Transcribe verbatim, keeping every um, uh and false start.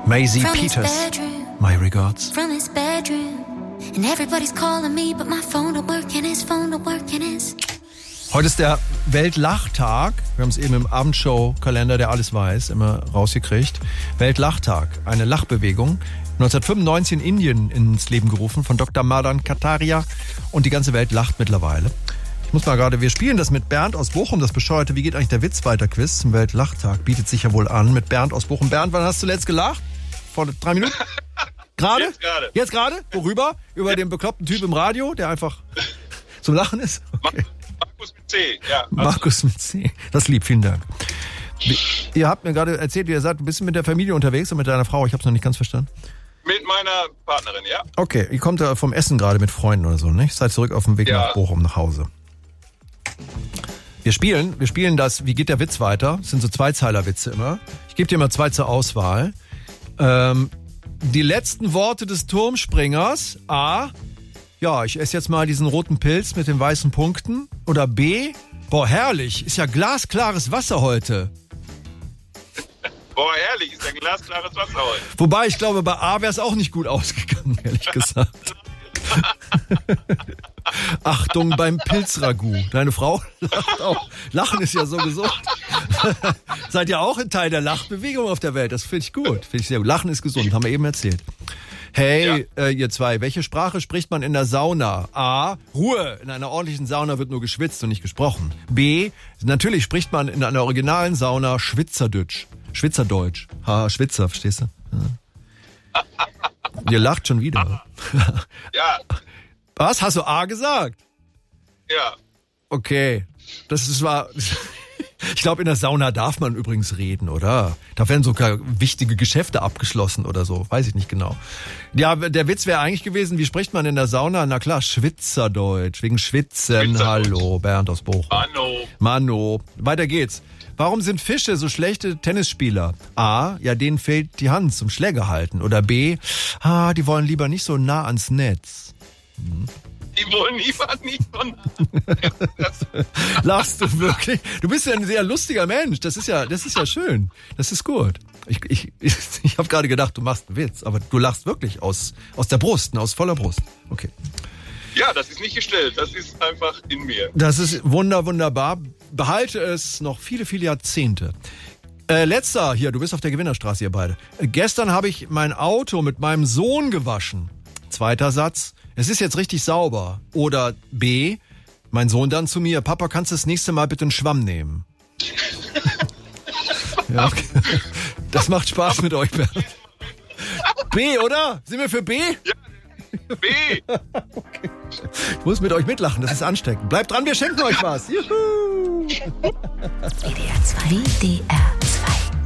Maisie Peters, my regards. From his bedroom. And everybody's calling me, but my phone don't work and his phone don't work and his... Heute ist der Weltlachtag. Wir haben es eben im Abendshow-Kalender, der alles weiß, immer rausgekriegt. Weltlachtag, eine Lachbewegung. neunzehnhundertfünfundneunzig in Indien ins Leben gerufen von Doktor Madan Kataria. Und die ganze Welt lacht mittlerweile. Ich muss mal gerade, wir spielen das mit Bernd aus Bochum, das bescheuerte Wie geht eigentlich der Witz weiter Quiz zum Weltlachtag. Bietet sich ja wohl an mit Bernd aus Bochum. Bernd, wann hast du zuletzt gelacht? Vor drei Minuten? Gerade? Jetzt gerade. Jetzt gerade? Worüber? Über ja. den bekloppten Typ im Radio, der einfach zum Lachen ist? Okay. Markus mit C, ja. Markus mit C. Das ist lieb, vielen Dank. Ihr habt mir gerade erzählt, ihr seid ein bisschen mit der Familie unterwegs und mit deiner Frau. Ich habe es noch nicht ganz verstanden. Mit meiner Partnerin, ja. Okay, ihr kommt ja vom Essen gerade mit Freunden oder so, nicht? Seid zurück auf dem Weg ja. nach Bochum, nach Hause. Wir spielen, wir spielen das, wie geht der Witz weiter? Das sind so Zweizeiler-Witze immer. Ich gebe dir mal zwei zur Auswahl. Ähm, die letzten Worte des Turmspringers. A, ja, ich esse jetzt mal diesen roten Pilz mit den weißen Punkten. Oder B, boah, herrlich, ist ja glasklares Wasser heute. Boah, herrlich, ist ja glasklares Wasser heute. Wobei, ich glaube, bei A wäre es auch nicht gut ausgegangen, ehrlich gesagt. Achtung beim Pilzragout. Deine Frau lacht auch. Lachen ist ja so gesund. Seid ihr auch ein Teil der Lachbewegung auf der Welt? Das finde ich gut. Finde ich sehr gut. Lachen ist gesund, haben wir eben erzählt. Hey, ja. äh, ihr zwei, welche Sprache spricht man in der Sauna? A, Ruhe. In einer ordentlichen Sauna wird nur geschwitzt und nicht gesprochen. B, natürlich spricht man in einer originalen Sauna Schwitzerdeutsch. Schwitzerdeutsch. Ha, Schwitzer, verstehst du? Ja. Ihr lacht schon wieder. Ja. Was? Hast du A gesagt? Ja. Okay. Das ist war. Ich glaube, in der Sauna darf man übrigens reden, oder? Da werden sogar wichtige Geschäfte abgeschlossen oder so. Weiß ich nicht genau. Ja, der Witz wäre eigentlich gewesen, wie spricht man in der Sauna? Na klar, Schwitzerdeutsch. Wegen Schwitzen. Hallo, Bernd aus Bochum. Mano. Mano. Weiter geht's. Warum sind Fische so schlechte Tennisspieler? A, ja, denen fehlt die Hand zum Schläger halten. Oder B, ah, die wollen lieber nicht so nah ans Netz. Hm. Die wollen lieber nicht so nah. Lachst du wirklich? Du bist ja ein sehr lustiger Mensch. Das ist ja, das ist ja schön. Das ist gut. Ich, ich, ich, ich habe gerade gedacht, du machst einen Witz, aber du lachst wirklich aus, aus der Brust, aus voller Brust. Okay. Ja, das ist nicht gestellt, das ist einfach in mir. Das ist wunder, wunderbar. Behalte es noch viele, viele Jahrzehnte. Äh, letzter, hier, du bist auf der Gewinnerstraße, ihr beide. Äh, gestern habe ich mein Auto mit meinem Sohn gewaschen. Zweiter Satz, es ist jetzt richtig sauber. Oder B, mein Sohn dann zu mir, Papa, kannst du das nächste Mal bitte einen Schwamm nehmen? Ja, okay. Das macht Spaß mit euch, Bernd. B, oder? Sind wir für B? Ja. B. Okay. Ich muss mit euch mitlachen, das ist ansteckend. Bleibt dran, wir schenken euch was. Juhu. W D R zwei. W D R